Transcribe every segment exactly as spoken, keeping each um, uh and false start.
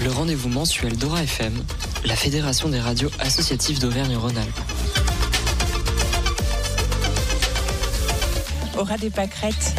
le rendez-vous mensuel d'Aura F M, la Fédération des radios associatives d'Auvergne-Rhône-Alpes. Aura des pâquerettes.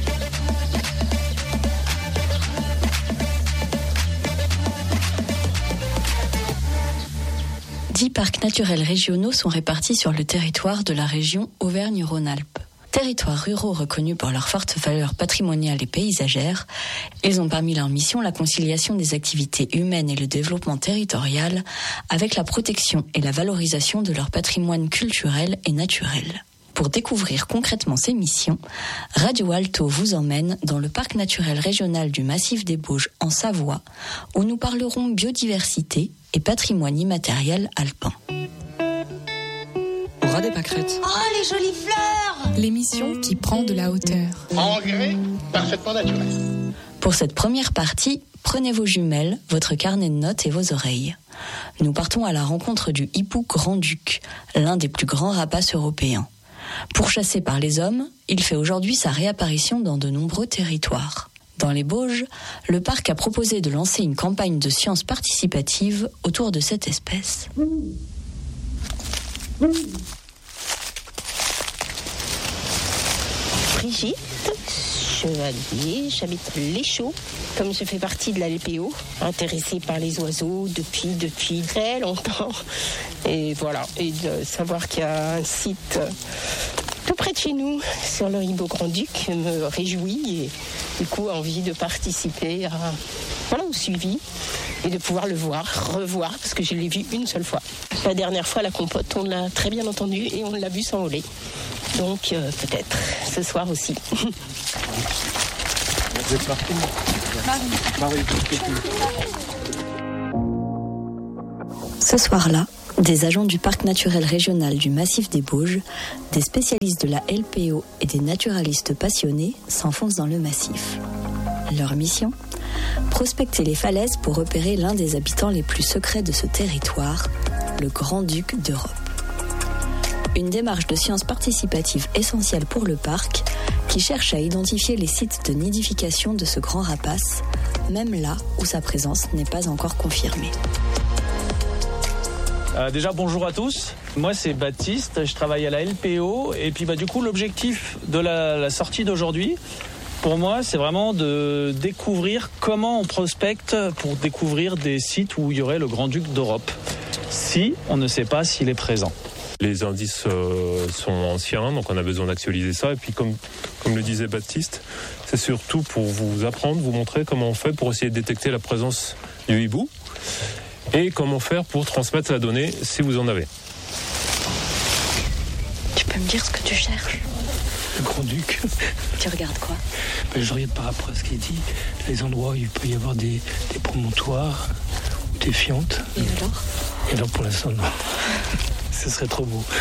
Dix parcs naturels régionaux sont répartis sur le territoire de la région Auvergne-Rhône-Alpes. Territoires ruraux reconnus pour leur forte valeur patrimoniale et paysagère, ils ont parmi leurs missions la conciliation des activités humaines et le développement territorial avec la protection et la valorisation de leur patrimoine culturel et naturel. Pour découvrir concrètement ces missions, Radio Alto vous emmène dans le parc naturel régional du Massif des Bauges en Savoie, où nous parlerons biodiversité et patrimoine immatériel alpin. Aura des pâquerettes. Oh, les jolies fleurs! L'émission qui prend de la hauteur. Engrais parfaitement naturel. Pour cette première partie, prenez vos jumelles, votre carnet de notes et vos oreilles. Nous partons à la rencontre du hibou grand-duc, l'un des plus grands rapaces européens. Pourchassé par les hommes, il fait aujourd'hui sa réapparition dans de nombreux territoires. Dans les Bauges, le parc a proposé de lancer une campagne de sciences participatives autour de cette espèce. Brigitte, chevalier, j'habite l'Échaud. Comme je fais partie de la L P O, intéressée par les oiseaux depuis, depuis très longtemps. Et voilà, et de savoir qu'il y a un site tout près de chez nous, sur le Hibou Grand-Duc, me réjouit et du coup envie de participer à, voilà, au suivi et de pouvoir le voir, revoir, parce que je l'ai vu une seule fois. La dernière fois, la compote, on l'a très bien entendu et on l'a vu s'envoler. Donc euh, peut-être ce soir aussi. Ce soir-là, des agents du parc naturel régional du Massif des Bauges, des spécialistes de la L P O et des naturalistes passionnés s'enfoncent dans le massif. Leur mission ? Prospecter les falaises pour repérer l'un des habitants les plus secrets de ce territoire, le Grand-Duc d'Europe. Une démarche de sciences participatives essentielle pour le parc, qui cherche à identifier les sites de nidification de ce grand rapace, même là où sa présence n'est pas encore confirmée. Euh, déjà bonjour à tous, moi c'est Baptiste, je travaille à la L P O et puis bah, du coup l'objectif de la, la sortie d'aujourd'hui, pour moi c'est vraiment de découvrir comment on prospecte pour découvrir des sites où il y aurait le Grand-Duc d'Europe, si on ne sait pas s'il est présent. Les indices euh, sont anciens, donc on a besoin d'actualiser ça. Et puis comme, comme le disait Baptiste, c'est surtout pour vous apprendre, vous montrer comment on fait pour essayer de détecter la présence du hibou et comment faire pour transmettre la donnée si vous en avez. Tu peux me dire ce que tu cherches ? Le Grand-Duc. Tu regardes quoi ? Ben, je regarde par rapport à ce qu'il dit, les endroits où il peut y avoir des, des promontoires ou des fientes. Et alors ? Et alors pour l'instant, non. Ce serait trop beau.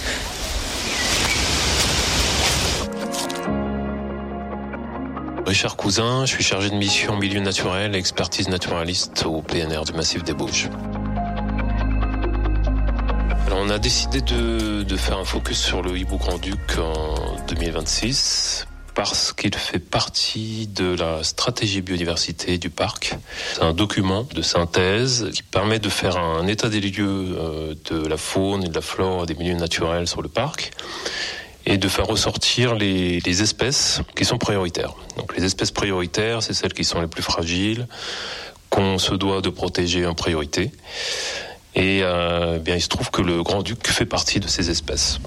Richard Cousin, je suis chargé de mission milieu naturel et expertise naturaliste au P N R du Massif des Bauges. Alors on a décidé de, de faire un focus sur le hibou grand-duc en deux mille vingt-six parce qu'il fait partie de la stratégie biodiversité du parc. C'est un document de synthèse qui permet de faire un état des lieux de la faune et de la flore des milieux naturels sur le parc et de faire ressortir les, les espèces qui sont prioritaires. Donc les espèces prioritaires, c'est celles qui sont les plus fragiles, qu'on se doit de protéger en priorité. Et euh, bien, il se trouve que le Grand-Duc fait partie de ces espèces.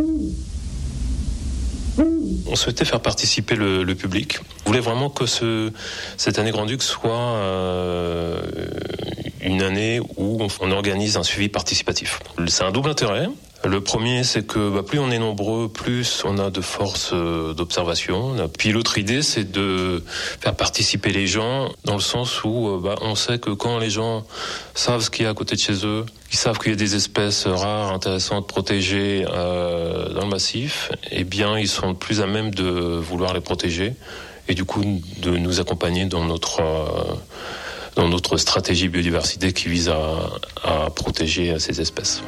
On souhaitait faire participer le, le public. On voulait vraiment que ce, cette année Grand-Duc soit euh, une année où on, on organise un suivi participatif. C'est un double intérêt. Le premier, c'est que bah, plus on est nombreux, plus on a de force euh, d'observation. Puis l'autre idée, c'est de faire participer les gens dans le sens où euh, bah, on sait que quand les gens savent ce qu'il y a à côté de chez eux, ils savent qu'il y a des espèces rares, intéressantes, protégées euh, dans le massif, eh bien, ils sont plus à même de vouloir les protéger et du coup de nous accompagner dans notre euh, dans notre stratégie biodiversité qui vise à, à protéger ces espèces.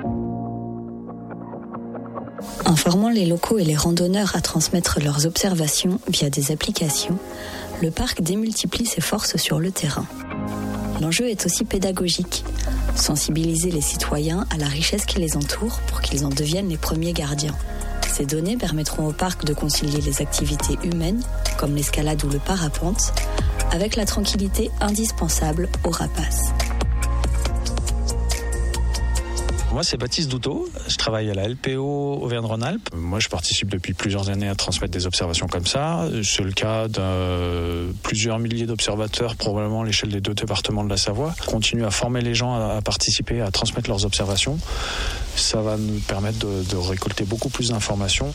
En formant les locaux et les randonneurs à transmettre leurs observations via des applications, le parc démultiplie ses forces sur le terrain. L'enjeu est aussi pédagogique. Sensibiliser les citoyens à la richesse qui les entoure pour qu'ils en deviennent les premiers gardiens. Ces données permettront au parc de concilier les activités humaines, comme l'escalade ou le parapente, avec la tranquillité indispensable aux rapaces. Moi, c'est Baptiste Douteau. Je travaille à la L P O Auvergne-Rhône-Alpes. Moi, je participe depuis plusieurs années à transmettre des observations comme ça. C'est le cas de plusieurs milliers d'observateurs, probablement à l'échelle des deux départements de la Savoie. On continue à former les gens à participer, à transmettre leurs observations. Ça va nous permettre de, de récolter beaucoup plus d'informations.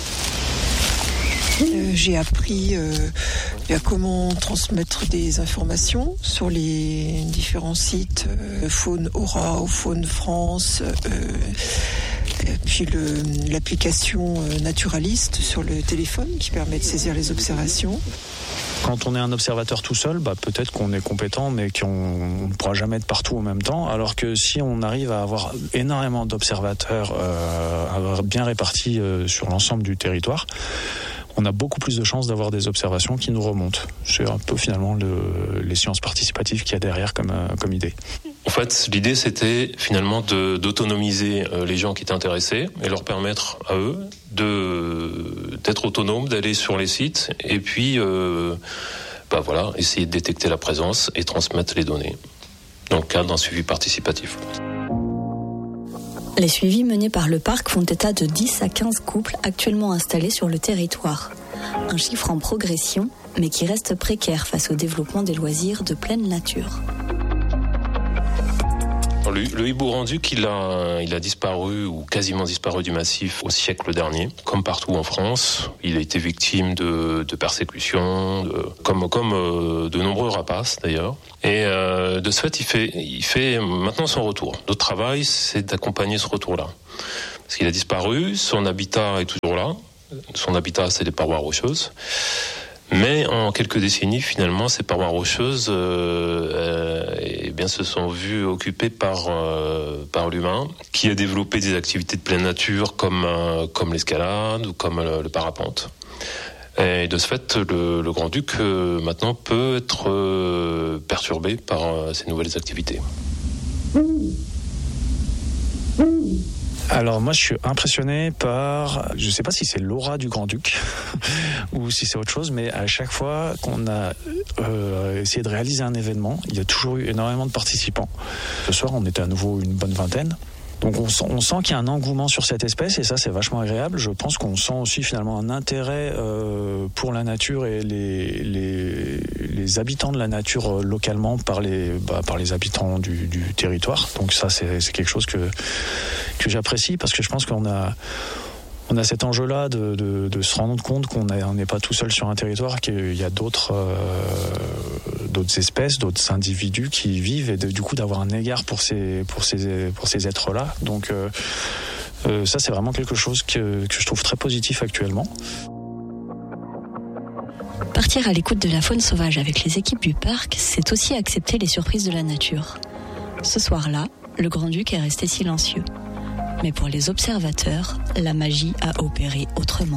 Euh, j'ai appris euh, à comment transmettre des informations sur les différents sites, euh, Faune Aura ou Faune France, euh, et puis le, l'application Naturaliste sur le téléphone qui permet de saisir les observations. Quand on est un observateur tout seul, bah peut-être qu'on est compétent, mais qu'on ne pourra jamais être partout en même temps. Alors que si on arrive à avoir énormément d'observateurs euh, bien répartis euh, sur l'ensemble du territoire, on a beaucoup plus de chances d'avoir des observations qui nous remontent. C'est un peu finalement le, les sciences participatives qu'il y a derrière comme, comme idée. En fait, l'idée, c'était finalement de, d'autonomiser les gens qui étaient intéressés et leur permettre à eux de, d'être autonomes, d'aller sur les sites et puis euh, bah voilà, essayer de détecter la présence et transmettre les données dans le cadre d'un suivi participatif. Les suivis menés par le parc font état de dix à quinze couples actuellement installés sur le territoire. Un chiffre en progression, mais qui reste précaire face au développement des loisirs de pleine nature. Le, le hibou grand-duc, il a, il a disparu ou quasiment disparu du massif au siècle dernier, comme partout en France. Il a été victime de, de persécutions, de, comme, comme euh, de nombreux rapaces d'ailleurs. Et euh, de ce fait, il fait, il fait maintenant son retour. Notre travail, c'est d'accompagner ce retour-là. Parce qu'il a disparu, son habitat est toujours là. Son habitat, c'est des parois rocheuses. Mais en quelques décennies, finalement, ces parois rocheuses euh, euh, eh bien, se sont vues occupées par, euh, par l'humain, qui a développé des activités de pleine nature comme, euh, comme l'escalade ou comme le, le parapente. Et de ce fait, le, le Grand-Duc, euh, maintenant, peut être euh, perturbé par euh, ces nouvelles activités. Alors moi je suis impressionné par, je ne sais pas si c'est l'aura du Grand-Duc ou si c'est autre chose, mais à chaque fois qu'on a euh, essayé de réaliser un événement, il y a toujours eu énormément de participants. Ce soir on était à nouveau une bonne vingtaine. Donc on sent, on sent qu'il y a un engouement sur cette espèce et ça c'est vachement agréable. Je pense qu'on sent aussi finalement un intérêt euh, pour la nature et les, les, les habitants de la nature euh, localement par les, bah, par les habitants du, du territoire. Donc ça c'est, c'est quelque chose que, que j'apprécie parce que je pense qu'on a... On a cet enjeu-là de, de, de se rendre compte qu'on n'est pas tout seul sur un territoire, qu'il y a d'autres, euh, d'autres espèces, d'autres individus qui vivent et de, du coup d'avoir un égard pour ces, pour ces, pour ces êtres-là. Donc euh, euh, ça c'est vraiment quelque chose que, que je trouve très positif actuellement. Partir à l'écoute de la faune sauvage avec les équipes du parc, c'est aussi accepter les surprises de la nature. Ce soir-là, le Grand-Duc est resté silencieux. Mais pour les observateurs, la magie a opéré autrement.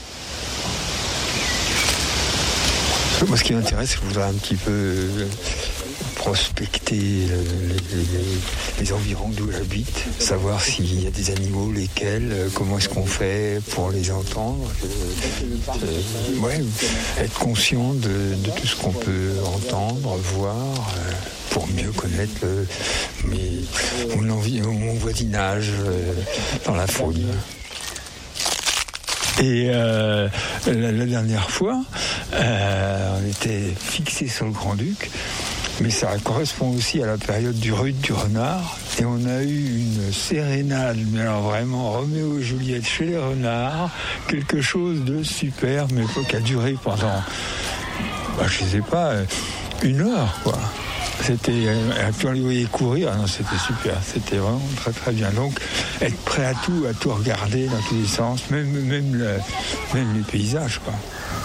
Moi, ce qui m'intéresse, c'est que je voudrais un petit peu prospecter les, les, les environs d'où j'habite, savoir s'il y a des animaux, lesquels, comment est-ce qu'on fait pour les entendre. Euh, ouais, être conscient de, de tout ce qu'on peut entendre, voir. Euh, pour mieux connaître le, mes, mon, envie, mon voisinage euh, dans la faune. Et euh, la, la dernière fois, euh, on était fixé sur le Grand-Duc, mais ça correspond aussi à la période du rude du renard, et on a eu une sérénade, mais alors vraiment Roméo et Juliette chez les renards, quelque chose de super, mais qui a duré pendant, bah, je sais pas, une heure, quoi. C'était, euh, puis on les voyait courir, ah non, c'était super, c'était vraiment très très bien. Donc être prêt à tout, à tout regarder dans tous les sens, même, même, le, même les paysages, quoi.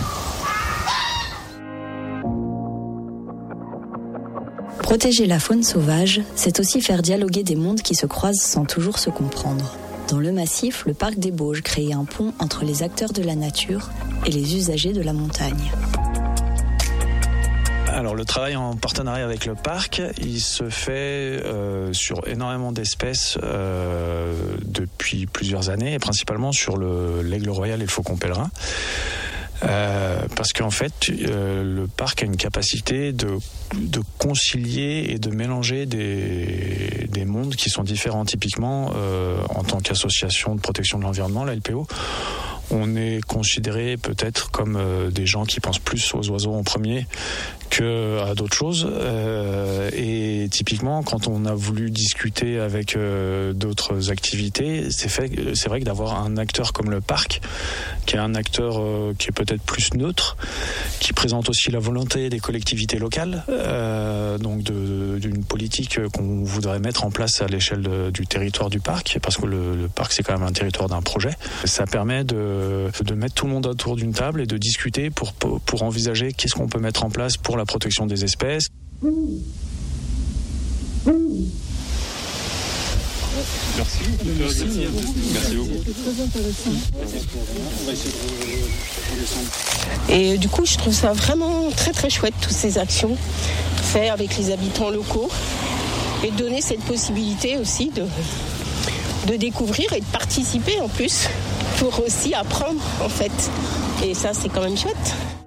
Protéger la faune sauvage, c'est aussi faire dialoguer des mondes qui se croisent sans toujours se comprendre. Dans le massif, le parc des Bauges crée un pont entre les acteurs de la nature et les usagers de la montagne. Alors le travail en partenariat avec le parc, il se fait euh, sur énormément d'espèces euh, depuis plusieurs années, et principalement sur le, l'aigle royal et le faucon pèlerin. Euh, parce qu'en fait, euh, le parc a une capacité de, de concilier et de mélanger des, des mondes qui sont différents. Typiquement, euh, en tant qu'association de protection de l'environnement, la L P O, on est considéré peut-être comme euh, des gens qui pensent plus aux oiseaux en premier qu'à d'autres choses. Euh, et typiquement, quand on a voulu discuter avec euh, d'autres activités, c'est, fait, c'est vrai que d'avoir un acteur comme le parc, qui est un acteur euh, qui est peut-être plus neutre, qui présente aussi la volonté des collectivités locales, euh, donc de, d'une politique qu'on voudrait mettre en place à l'échelle de, du territoire du parc, parce que le, le parc c'est quand même un territoire d'un projet. Ça permet de de mettre tout le monde autour d'une table et de discuter pour, pour, pour envisager qu'est-ce qu'on peut mettre en place pour la protection des espèces. Merci. Merci. Merci beaucoup. Et du coup, je trouve ça vraiment très très chouette, toutes ces actions faites avec les habitants locaux, et donner cette possibilité aussi de, de découvrir et de participer en plus, pour aussi apprendre en fait. Et ça, c'est quand même chouette.